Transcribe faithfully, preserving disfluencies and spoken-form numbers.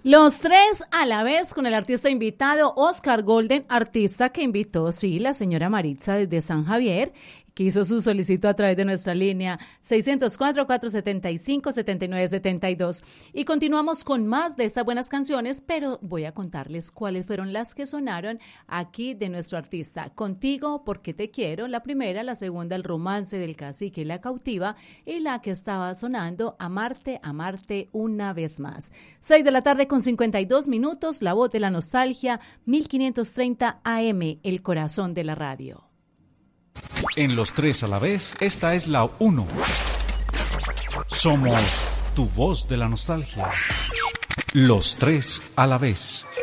Los tres a la vez con el artista invitado Oscar Golden, artista que invitó, sí, la señora Maritza desde San Javier, que hizo su solicitud a través de nuestra línea seis cero cuatro, cuatro siete cinco, siete nueve siete dos. Y continuamos con más de estas buenas canciones, pero voy a contarles cuáles fueron las que sonaron aquí de nuestro artista. Contigo, porque te quiero, la primera, la segunda, El romance del cacique y la cautiva, y la que estaba sonando, Amarte, amarte una vez más. seis de la tarde con cincuenta y dos minutos, la voz de la nostalgia, mil quinientos treinta A M, el corazón de la radio. En Los Tres a la Vez, esta es la uno. Somos tu voz de la nostalgia. Los Tres a la Vez.